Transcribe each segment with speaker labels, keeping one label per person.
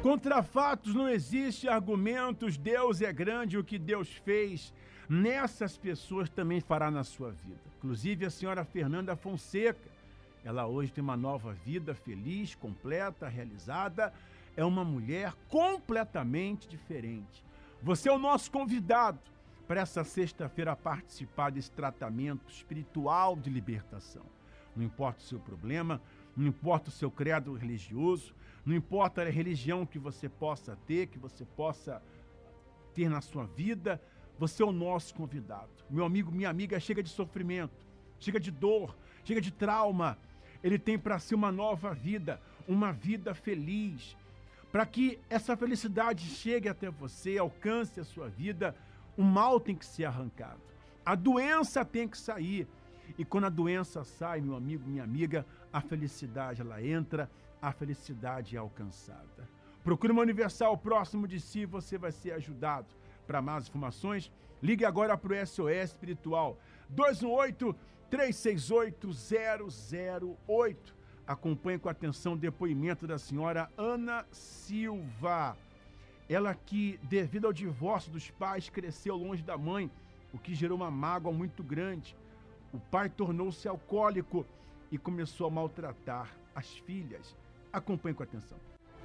Speaker 1: Contra fatos não existe argumentos, Deus é grande, o que Deus fez nessas pessoas também fará na sua vida. Inclusive a senhora Fernanda Fonseca, ela hoje tem uma nova vida feliz, completa, realizada, é uma mulher completamente diferente. Você é o nosso convidado para essa sexta-feira participar desse tratamento espiritual de libertação. Não importa o seu problema, não importa o seu credo religioso, não importa a religião que você possa ter, que você possa ter na sua vida, você é o nosso convidado. Meu amigo, minha amiga, chega de sofrimento, chega de dor, chega de trauma. Ele tem para si uma nova vida, uma vida feliz. Para que essa felicidade chegue até você, alcance a sua vida, o mal tem que ser arrancado. A doença tem que sair. E quando a doença sai, meu amigo, minha amiga, a felicidade ela entra, a felicidade é alcançada. Procure uma Universal próximo de si, você vai ser ajudado. Para mais informações, ligue agora para o SOS Espiritual 218-368-008. Acompanhe com atenção o depoimento da senhora Ana Silva. Ela que, devido ao divórcio dos pais, cresceu longe da mãe, o que gerou uma mágoa muito grande. O pai tornou-se alcoólico e começou a maltratar as filhas. Acompanhe com atenção.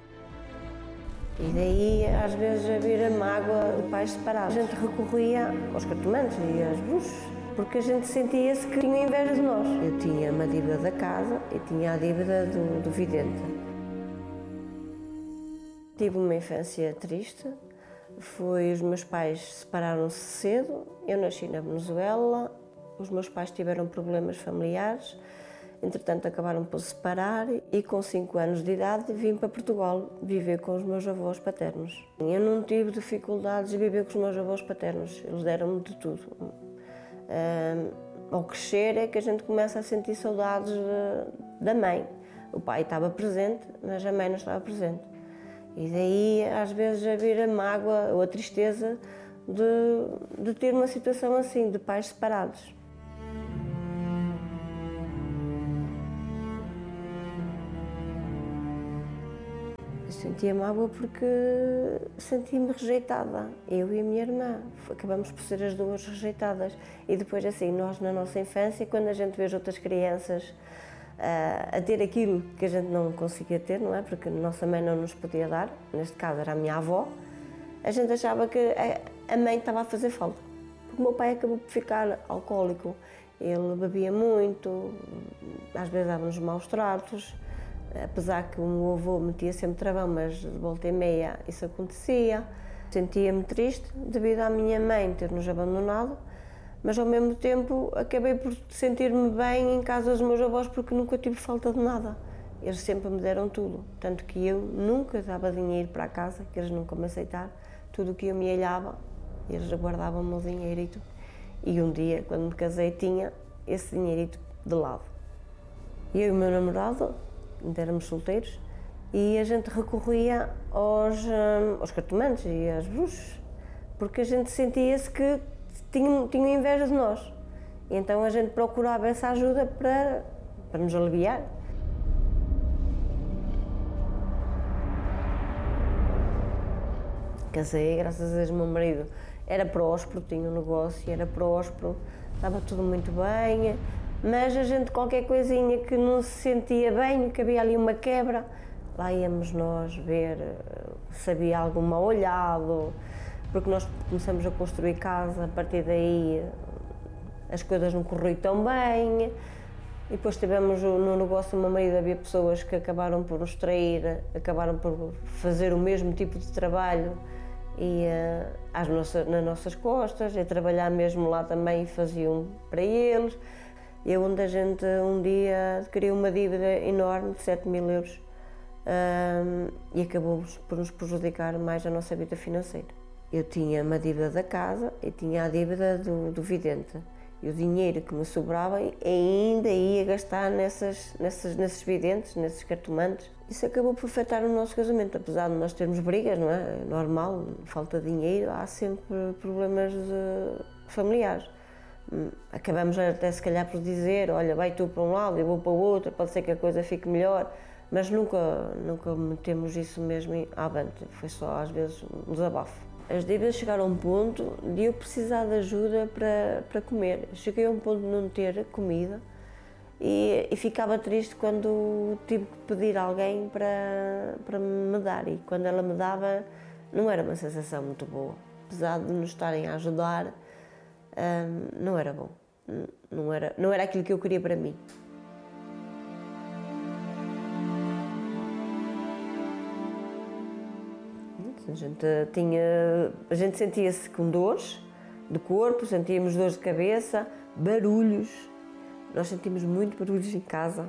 Speaker 2: E daí, às vezes, havia mágoa do pai separado. A gente recorria aos cartomantes e às bruxas, porque a gente sentia-se que tinha inveja de nós. Eu tinha uma dívida da casa e tinha a dívida do vidente. Tive uma infância triste. Os meus pais separaram-se cedo. Eu nasci na Venezuela. Os meus pais tiveram problemas familiares, entretanto acabaram por se separar e com 5 anos de idade vim para Portugal viver com os meus avós paternos. Eu não tive dificuldades de viver com os meus avós paternos, eles deram-me de tudo. Ao crescer é que a gente começa a sentir saudades da mãe. O pai estava presente, mas a mãe não estava presente. E daí às vezes havia a mágoa ou a tristeza de ter uma situação assim, de pais separados. Sentia mágoa porque sentia-me rejeitada, eu e a minha irmã, acabamos por ser as duas rejeitadas. E depois assim, nós na nossa infância, quando a gente vê as outras crianças a ter aquilo que a gente não conseguia ter, não é? Porque a nossa mãe não nos podia dar, neste caso era a minha avó, a gente achava que a mãe estava a fazer falta. Porque o meu pai acabou por ficar alcoólico, ele bebia muito, às vezes dava-nos maus tratos, apesar que o meu avô metia sempre travão, mas de volta e meia isso acontecia. Sentia-me triste devido à minha mãe ter-nos abandonado, mas ao mesmo tempo acabei por sentir-me bem em casa dos meus avós porque nunca tive falta de nada. Eles sempre me deram tudo, tanto que eu nunca dava dinheiro para a casa, que eles nunca me aceitaram. Tudo o que eu me alhava, eles guardavam-me o dinheirito. E um dia, quando me casei, tinha esse dinheirito de lado. Eu e o meu namorado, éramos solteiros, e a gente recorria aos cartomantes e às bruxas, porque a gente sentia-se que tinham inveja de nós. E então a gente procurava essa ajuda para nos aliviar. Casei, graças a Deus, o meu marido era próspero, tinha um negócio, era próspero, estava tudo muito bem. Mas a gente, qualquer coisinha que não se sentia bem, que havia ali uma quebra, lá íamos nós ver se havia algum mal olhado, porque nós começamos a construir casa, a partir daí as coisas não correram tão bem. E depois tivemos no negócio, no meu marido, havia pessoas que acabaram por nos trair, acabaram por fazer o mesmo tipo de trabalho e nas nossas costas, e trabalhar mesmo lá também faziam para eles. E onde a gente um dia adquiriu uma dívida enorme de 7.000 euros e acabou por nos prejudicar mais a nossa vida financeira. Eu tinha uma dívida da casa e tinha a dívida do vidente. E o dinheiro que me sobrava ainda ia gastar nesses videntes, nesses cartomantes. Isso acabou por afetar o nosso casamento, apesar de nós termos brigas, não é? Normal, falta de dinheiro, há sempre problemas familiares. Acabamos até se calhar por dizer, olha, vai tu para um lado, eu vou para o outro, pode ser que a coisa fique melhor, mas nunca metemos isso mesmo avante, foi só às vezes um desabafo. As dívidas chegaram a um ponto de eu precisar de ajuda para comer. Cheguei a um ponto de não ter comida e ficava triste quando tive que pedir a alguém para me dar, e quando ela me dava não era uma sensação muito boa. Apesar de nos estarem a ajudar, não era bom, não era aquilo que eu queria para mim. A gente sentia-se com dores de corpo, sentíamos dores de cabeça, barulhos. Nós sentimos muito barulhos em casa,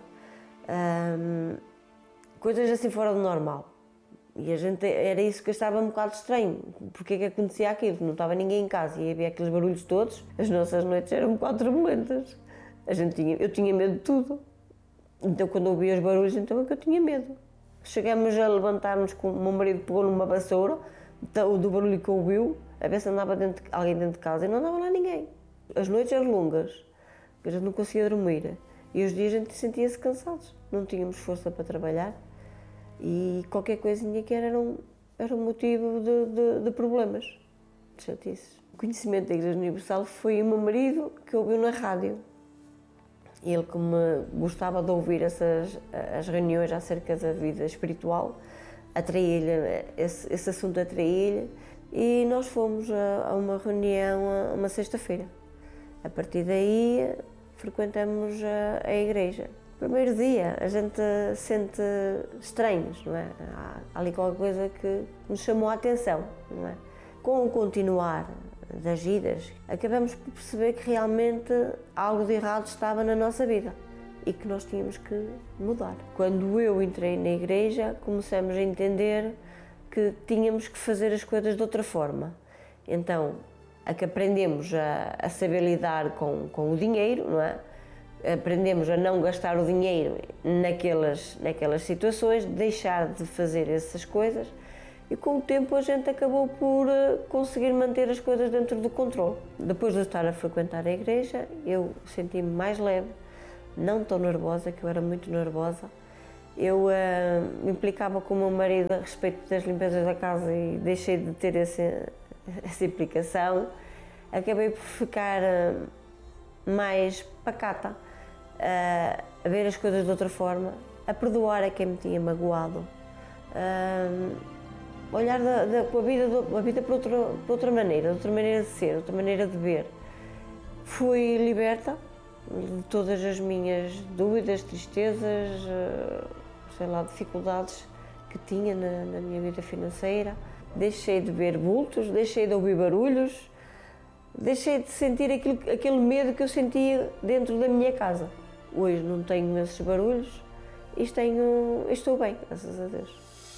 Speaker 2: coisas assim fora do normal. E a gente, era isso que achava um bocado estranho. Porque é que acontecia aquilo? Não estava ninguém em casa e havia aqueles barulhos todos. As nossas noites eram um bocado turbulentas. Eu tinha medo de tudo. Então, quando ouvia os barulhos, então é que eu tinha medo. Chegamos a levantar-nos, o meu marido pegou numa vassoura do barulho que ouviu, a ver se andava alguém dentro de casa, e não andava lá ninguém. As noites eram longas, a gente não conseguia dormir, e os dias a gente sentia-se cansados, não tínhamos força para trabalhar, e qualquer coisinha que era um motivo de problemas, de chatices. O conhecimento da Igreja Universal foi o meu marido que ouviu na rádio. Ele, como gostava de ouvir as reuniões acerca da vida espiritual, atraía-lhe, esse assunto atraía-lhe, e nós fomos a uma reunião uma sexta-feira. A partir daí, frequentamos a igreja. Primeiro dia, a gente sente estranhos, não é? Há ali qualquer coisa que nos chamou a atenção, não é? Com o continuar das idas, acabamos por perceber que realmente algo de errado estava na nossa vida e que nós tínhamos que mudar. Quando eu entrei na igreja, começamos a entender que tínhamos que fazer as coisas de outra forma. Então, a que aprendemos a saber lidar com o dinheiro, não é? Aprendemos a não gastar o dinheiro naquelas situações, deixar de fazer essas coisas. E com o tempo a gente acabou por conseguir manter as coisas dentro do controle. Depois de estar a frequentar a igreja, eu senti-me mais leve, não tão nervosa, que eu era muito nervosa. Eu me implicava com o meu marido a respeito das limpezas da casa e deixei de ter essa implicação. Acabei por ficar mais pacata, a ver as coisas de outra forma, a perdoar a quem me tinha magoado. Olhar com a vida por outra maneira de ser, outra maneira de ver. Fui liberta de todas as minhas dúvidas, tristezas, dificuldades que tinha na minha vida financeira. Deixei de ver bultos, deixei de ouvir barulhos, deixei de sentir aquele medo que eu sentia dentro da minha casa. Hoje não tenho esses barulhos e estou bem, graças a Deus.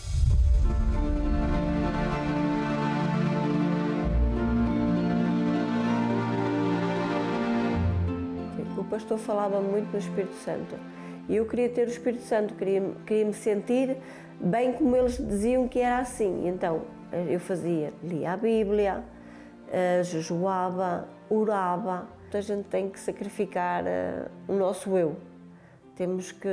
Speaker 2: O pastor falava muito no Espírito Santo e eu queria ter o Espírito Santo, queria me sentir bem como eles diziam que era assim. Então eu lia a Bíblia, jejuava, orava. A gente tem que sacrificar o nosso eu. Temos que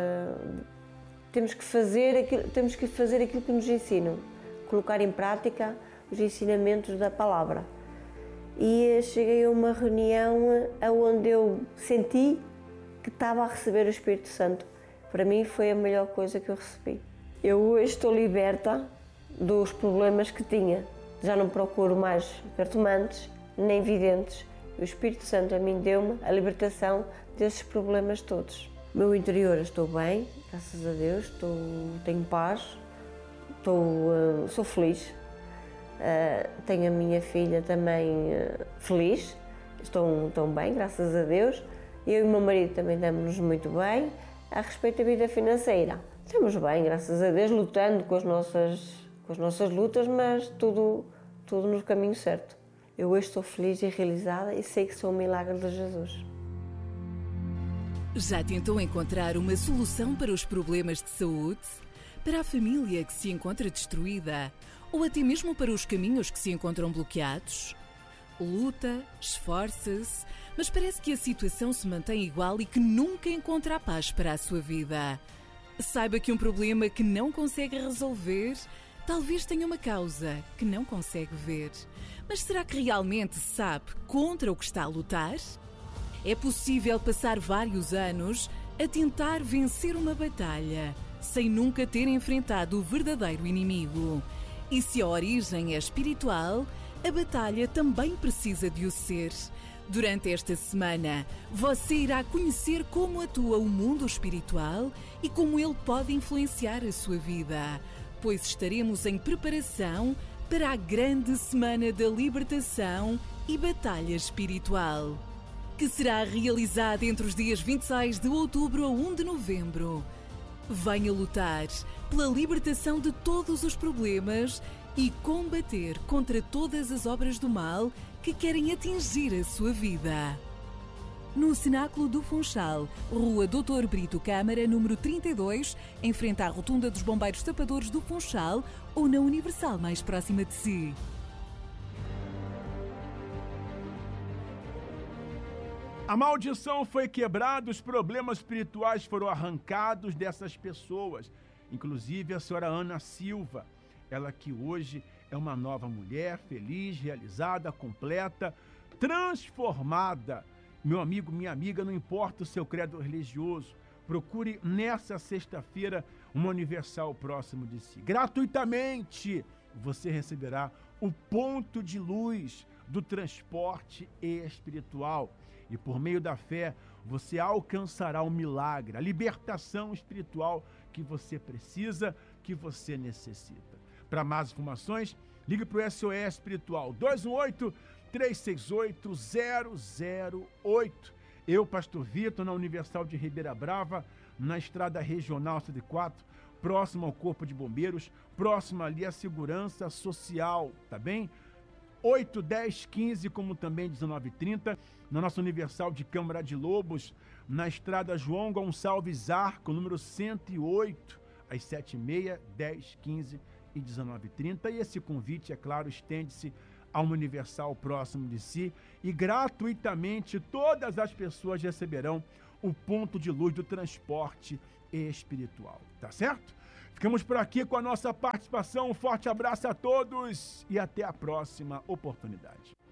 Speaker 2: fazer aquilo que nos ensinam, colocar em prática os ensinamentos da palavra. E cheguei a uma reunião onde eu senti que estava a receber o Espírito Santo. Para mim foi a melhor coisa que eu recebi. Eu hoje estou liberta dos problemas que tinha. Já não procuro mais cartomantes, nem videntes. O Espírito Santo a mim deu-me a libertação desses problemas todos. No meu interior estou bem, graças a Deus, tenho paz, sou feliz. Tenho a minha filha também feliz, estão bem, graças a Deus. Eu e o meu marido também damos-nos muito bem. A respeito da vida financeira, estamos bem, graças a Deus, lutando com as nossas lutas, mas tudo no caminho certo. Eu hoje estou feliz e realizada e sei que sou um milagre de Jesus.
Speaker 3: Já tentou encontrar uma solução para os problemas de saúde? Para a família que se encontra destruída? Ou até mesmo para os caminhos que se encontram bloqueados? Luta, esforça-se, mas parece que a situação se mantém igual e que nunca encontra a paz para a sua vida. Saiba que um problema que não consegue resolver, talvez tenha uma causa que não consegue ver. Mas será que realmente sabe contra o que está a lutar? É possível passar vários anos a tentar vencer uma batalha, sem nunca ter enfrentado o verdadeiro inimigo. E se a origem é espiritual, a batalha também precisa de o ser. Durante esta semana, você irá conhecer como atua o mundo espiritual e como ele pode influenciar a sua vida, pois estaremos em preparação para a grande semana da libertação e batalha espiritual, que será realizada entre os dias 26 de outubro a 1 de novembro. Venha lutar pela libertação de todos os problemas e combater contra todas as obras do mal que querem atingir a sua vida. No Cenáculo do Funchal, Rua Doutor Brito Câmara, número 32, em frente à Rotunda dos Bombeiros Tapadores do Funchal, ou na Universal mais próxima de si.
Speaker 1: A maldição foi quebrada, os problemas espirituais foram arrancados dessas pessoas, inclusive a senhora Ana Silva, ela que hoje é uma nova mulher, feliz, realizada, completa, transformada. Meu amigo, minha amiga, não importa o seu credo religioso, procure nessa sexta-feira uma Universal próximo de si. Gratuitamente você receberá o ponto de luz do transporte espiritual. E por meio da fé, você alcançará o milagre, a libertação espiritual que você precisa, que você necessita. Para mais informações, ligue para o SOS Espiritual 218-368-008. Eu, Pastor Vitor, na Universal de Ribeira Brava, na Estrada Regional 104, próximo ao Corpo de Bombeiros, próximo ali à Segurança Social, tá bem? 8, 10, 15, como também 19 e 30, na nossa Universal de Câmara de Lobos, na Estrada João Gonçalves Arco, número 108, às 7h30, 10, 15 e 19 e 30. E esse convite, é claro, estende-se a uma Universal próximo de si e gratuitamente todas as pessoas receberão o ponto de luz do transporte espiritual, tá certo? Ficamos por aqui com a nossa participação. Um forte abraço a todos e até a próxima oportunidade.